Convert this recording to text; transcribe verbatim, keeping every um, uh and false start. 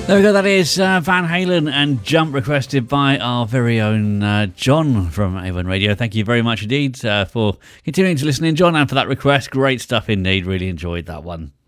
There we go, that is uh, Van Halen and Jump, requested by our very own uh, John from A one Radio. Thank you very much indeed uh, for continuing to listen in, John, and for that request. Great stuff indeed, really enjoyed that one.